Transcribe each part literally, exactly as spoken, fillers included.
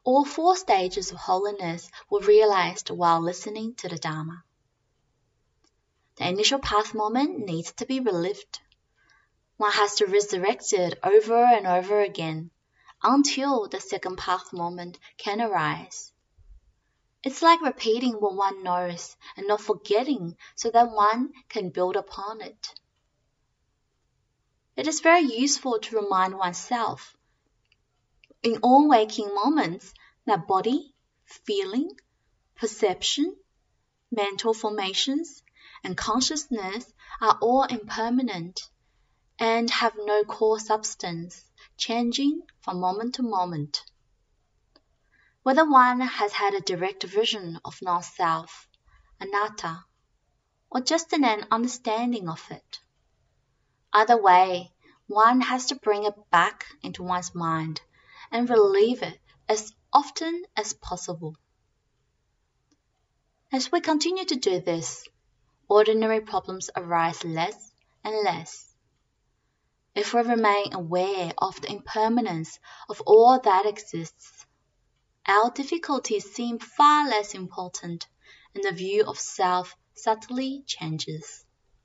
All four stages of holiness were realized while listening to the Dharma. The initial path moment needs to be relived. One has to resurrect it over and over again until the second path moment can arise. It's like repeating what one knows and not forgetting so that one can build upon it. It is very useful to remind oneself in all waking moments that body, feeling, perception, mental formations, and consciousness are all impermanent and have no core substance, changing from moment to moment. Whether one has had a direct vision of non-self, anatta, or just an understanding of it. Either way, one has to bring it back into one's mind and relieve it as often as possible. As we continue to do this, ordinary problems arise less and less. If we remain aware of the impermanence of all that exists, our difficulties seem far less important and the view of self subtly changes.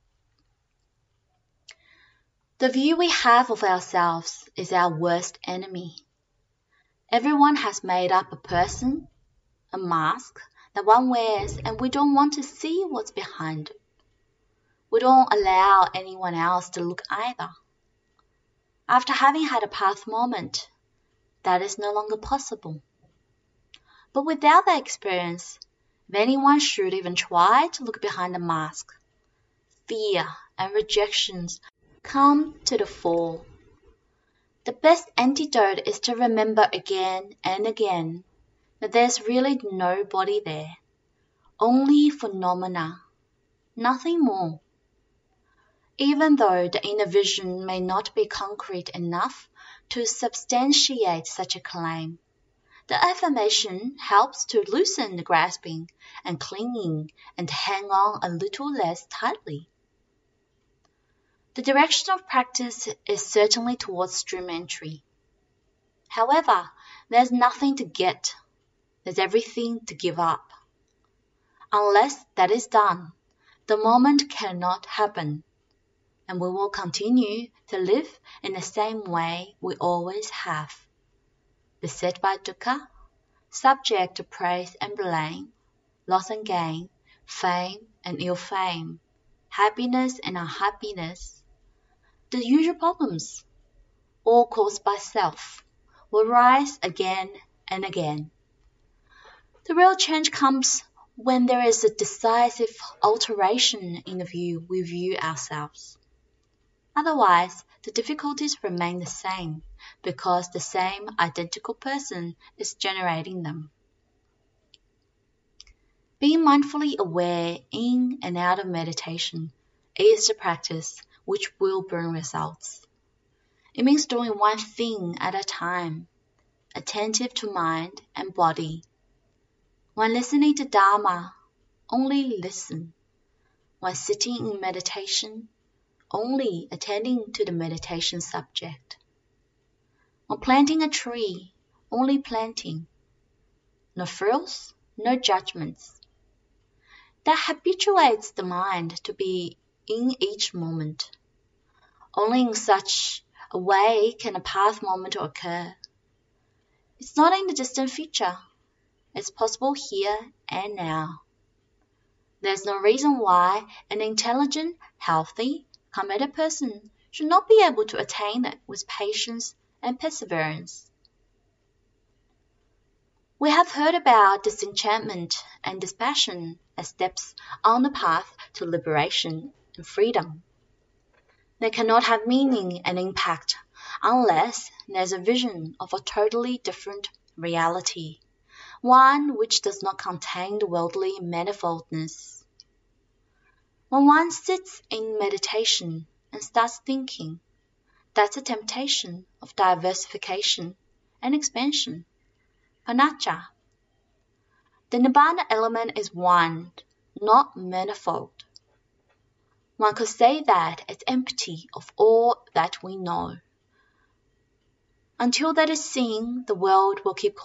The view we have of ourselves is our worst enemy. Everyone has made up a person, a mask that one wears, and we don't want to see what's behind it. We don't allow anyone else to look either. After having had a path moment, that is no longer possible. But without that experience, if anyone should even try to look behind the mask, fear and rejections come to the fore. The best antidote is to remember again and again that there's really nobody there, only phenomena, nothing more. Even though the inner vision may not be concrete enough to substantiate such a claim, the affirmation helps to loosen the grasping and clinging and hang on a little less tightly. The direction of practice is certainly towards stream entry. However, there's nothing to get, there's everything to give up. Unless that is done, the moment cannot happen, and we will continue to live in the same way we always have, beset by dukkha, subject to praise and blame, loss and gain, fame and ill fame, happiness and unhappiness. The usual problems, all caused by self, will rise again and again. The real change comes when there is a decisive alteration in the view we view ourselves. Otherwise, the difficulties remain the same because the same identical person is generating them. Being mindfully aware in and out of meditation is the practice which will bring results. It means doing one thing at a time, attentive to mind and body. When listening to Dharma, only listen. When sitting in meditation, only attending to the meditation subject. When planting a tree, only planting. No frills, no judgments. That habituates the mind to be in each moment. Only in such a way can a path moment occur. It's not in the distant future. It's possible here and now. There's no reason why an intelligent, healthy, committed person should not be able to attain it with patience and perseverance. We have heard about disenchantment and dispassion as steps on the path to liberation and freedom. They cannot have meaning and impact unless there's a vision of a totally different reality, one which does not contain the worldly manifoldness. When one sits in meditation and starts thinking, that's a temptation of diversification and expansion, panicca. The nibbana element is one, not manifold. One could say that it's empty of all that we know. Until that is seen, the world will keep